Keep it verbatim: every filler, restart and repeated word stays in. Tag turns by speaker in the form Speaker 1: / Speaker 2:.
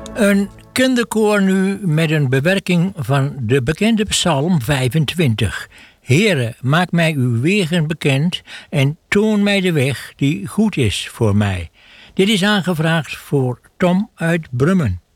Speaker 1: Een kinderkoor nu met een bewerking van de bekende Psalm vijfentwintig. Heere, maak mij uw wegen bekend en toon mij de weg die goed is voor mij. Dit is aangevraagd voor Tom uit Brummen.